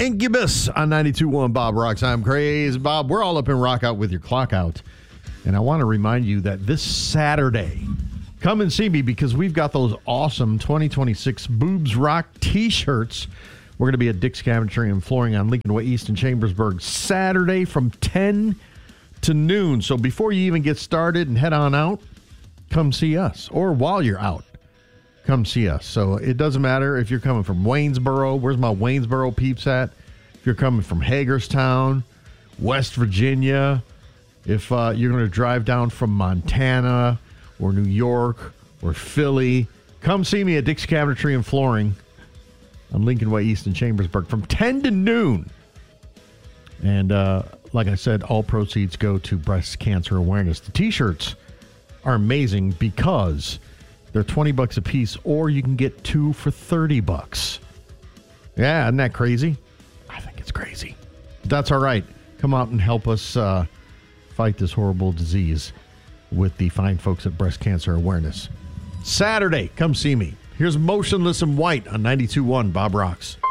Incubus on 92.1 Bob Rocks. I'm Crazy Bob. We're all up in Rock Out with your clock out. And I want to remind you that this Saturday, come and see me because we've got those awesome 2026 Boobs Rock t-shirts. We're going to be at Dick's Cabinetry and Flooring on Lincoln Way East in Chambersburg Saturday from 10 to noon. So before you even get started and head on out, come see us. Or while you're out, come see us. So it doesn't matter if you're coming from Waynesboro. Where's my Waynesboro peeps at? If you're coming from Hagerstown, West Virginia, if you're going to drive down from Montana or New York or Philly, come see me at Dick's Cabinetry and Flooring on Lincoln Way East in Chambersburg from 10 to noon. And like I said, all proceeds go to breast cancer awareness. The t-shirts are amazing because they're $20 a piece, or you can get 2 for $30. Yeah, isn't that crazy? I think it's crazy. That's all right. Come out and help us fight this horrible disease with the fine folks at Breast Cancer Awareness. Saturday, come see me. Here's Motionless in White on 92.1 Bob Rocks.